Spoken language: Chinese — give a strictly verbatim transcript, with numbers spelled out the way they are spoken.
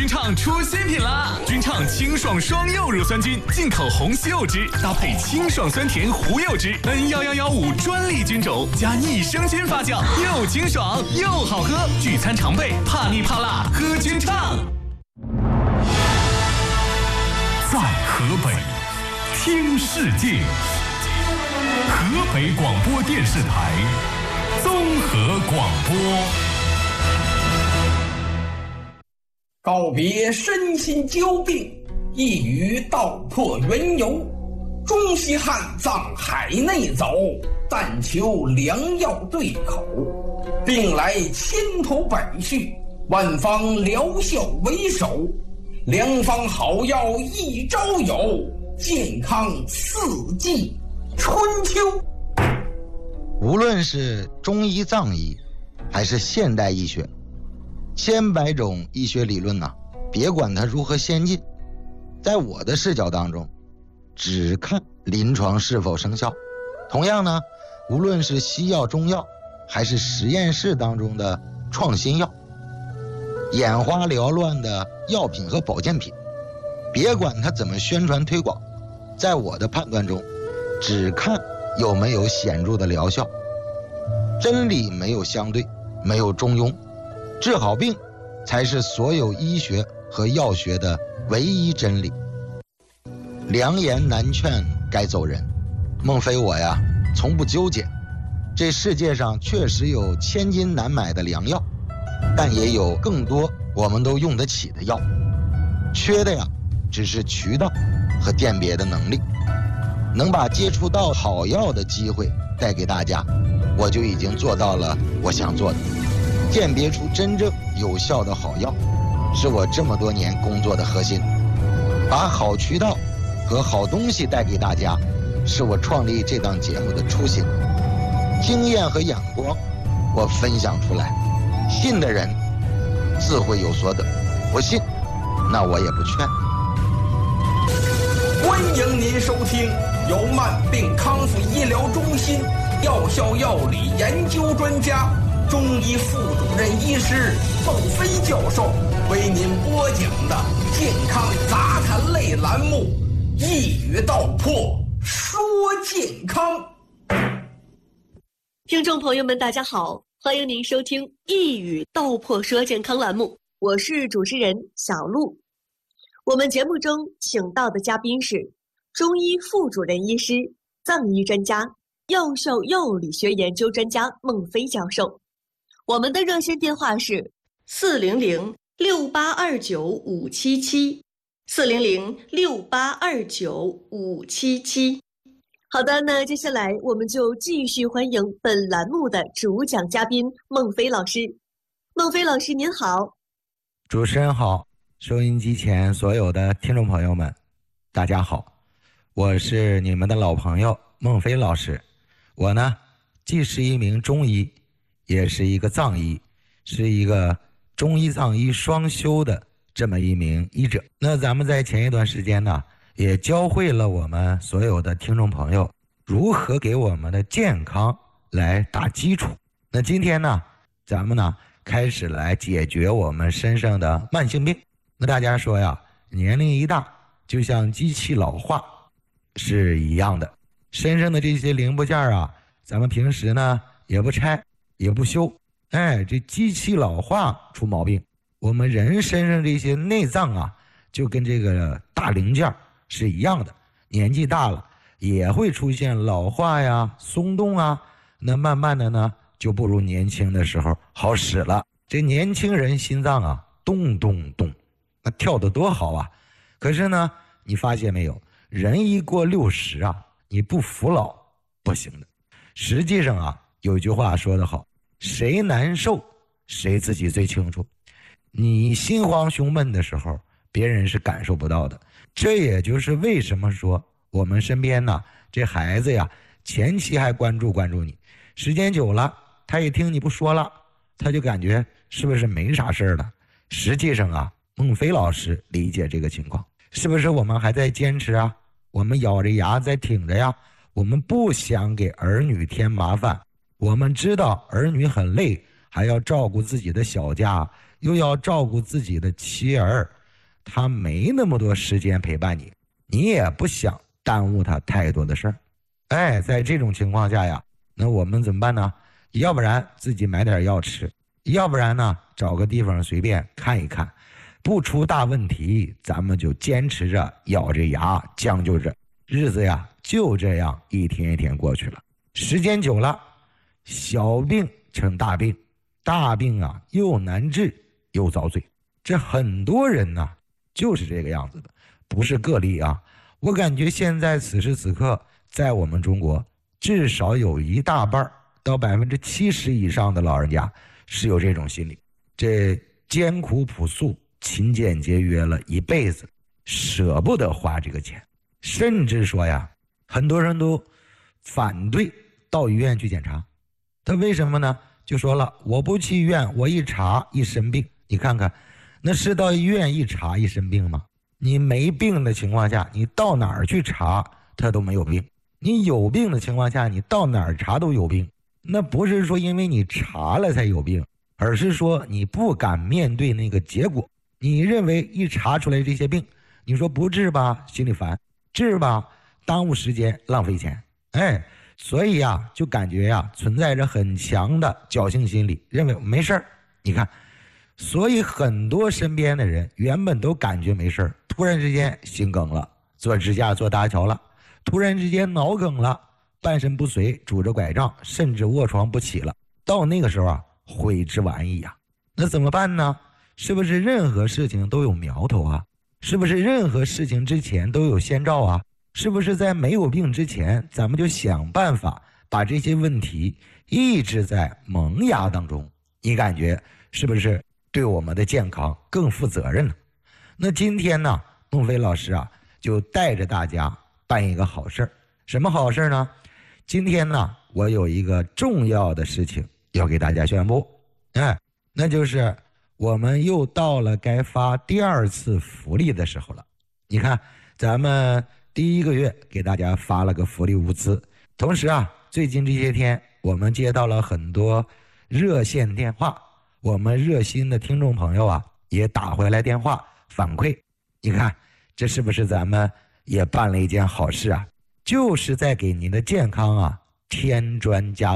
君畅出新品啦！君畅清爽双柚乳酸菌，进口红西柚汁，搭配清爽酸甜胡柚汁 ，N 一一一五专利菌种加益生菌发酵，又清爽又好喝。聚餐常备，怕腻怕辣，喝君畅。 在河北，听世界。河北广播电视台综合广播。 告别身心交病，一语道破缘由。中西汉藏海内走，但求良药对口。病来千头百绪，万方疗效为首。良方好药一朝有，健康四季春秋。 无论是中医藏医还是现代医学，千百种医学理论呢，别管它如何先进，在我的视角当中只看临床是否生效。同样呢，无论是西药中药还是实验室当中的创新药，眼花缭乱的药品和保健品，别管它怎么宣传推广，在我的判断中只看有没有显著的疗效。真理没有相对，没有中庸，治好病才是所有医学和药学的唯一真理。良言难劝该走人，孟非我呀从不纠结。这世界上确实有千金难买的良药，但也有更多我们都用得起的药，缺的呀只是渠道和辨别的能力。能把接触到好药的机会带给大家，我就已经做到了我想做的。鉴别出真正有效的好药，是我这么多年工作的核心。把好渠道和好东西带给大家，是我创立这档节目的初心。经验和眼光我分享出来，信的人自会有所得，不信那我也不劝。 欢迎您收听由慢病康复医疗中心药效药理研究专家、中医副主任医师孟非教授为您播讲的健康杂谈类栏目《一语道破说健康》。 听众朋友们大家好，欢迎您收听《一语道破说健康》栏目，我是主持人小璐。我们节目中请到的嘉宾是中医副主任医师、藏医专家、药效药理学研究专家孟非教授。我们的热线电话是四零零六八二九五七七，四零零六八二九五七七。好的，那接下来我们就继续欢迎本栏目的主讲嘉宾孟非老师。孟非老师您好。 主持人好，收音机前所有的听众朋友们大家好，我是你们的老朋友孟非老师。我呢既是一名中医，也是一个藏医，是一个中医藏医双修的这么一名医者。那咱们在前一段时间呢也教会了我们所有的听众朋友如何给我们的健康来打基础。那今天呢咱们呢开始来解决我们身上的慢性病。那大家说呀，年龄一大就像机器老化是一样的，身上的这些零部件啊，咱们平时呢也不拆也不修，哎，这机器老化出毛病。我们人身上这些内脏啊，就跟这个大零件是一样的，年纪大了也会出现老化呀、松动啊，那慢慢的呢就不如年轻的时候好使了。这年轻人心脏啊咚咚咚，那跳得多好啊。可是呢你发现没有，人一过六十啊，你不服老不行的。实际上啊，有一句话说得好，谁难受谁自己最清楚。你心慌胸闷的时候，别人是感受不到的。这也就是为什么说我们身边呢，这孩子呀，前期还关注关注你，时间久了，他一听你不说了，他就感觉是不是没啥事了。实际上啊，孟非老师理解这个情况，是不是我们还在坚持啊？我们咬着牙在挺着呀，我们不想给儿女添麻烦，我们知道儿女很累，还要照顾自己的小家，又要照顾自己的妻儿， 他没那么多时间陪伴你，你也不想耽误他太多的事儿。哎，在这种情况下呀，那我们怎么办呢？要不然自己买点药吃，要不然呢找个地方随便看一看，不出大问题，咱们就坚持着咬着牙将就着，日子呀就这样一天一天过去了。时间久了，小病成大病，大病啊又难治又遭罪。这很多人呢就是这个样子的，不是个例啊。我感觉现在此时此刻在我们中国至少有一大半到百分之七十以上的老人家是有这种心理，这艰苦朴素勤俭节约了一辈子，舍不得花这个钱，甚至说呀很多人都反对到医院去检查。他为什么呢？就说了，我不去医院，我一查一生病，你看看那是到医院一查一生病吗？你没病的情况下，你到哪儿去查他都没有病，你有病的情况下，你到哪儿查都有病。那不是说因为你查了才有病，而是说你不敢面对那个结果。你认为一查出来这些病，你说不治吧心里烦，治吧耽误时间浪费钱。哎，所以呀就感觉呀存在着很强的侥幸心理，认为没事儿。你看，所以很多身边的人原本都感觉没事儿，突然之间心梗了，做支架做搭桥了，突然之间脑梗了，半身不遂，拄着拐杖，甚至卧床不起了。到那个时候啊，悔之晚矣呀。那怎么办呢？是不是任何事情都有苗头啊？是不是任何事情之前都有先兆啊？是不是在没有病之前，咱们就想办法把这些问题抑制在萌芽当中？你感觉是不是对我们的健康更负责任呢？那今天呢，孟非老师啊，就带着大家办一个好事儿。什么好事呢？今天呢，我有一个重要的事情要给大家宣布，哎，那就是我们又到了该发第二次福利的时候了。你看，咱们第一个月给大家发了个福利物资，同时啊，最近这些天我们接到了很多热线电话，我们热心的听众朋友啊也打回来电话反馈。你看，这是不是咱们也办了一件好事啊？就是在给您的健康啊添砖加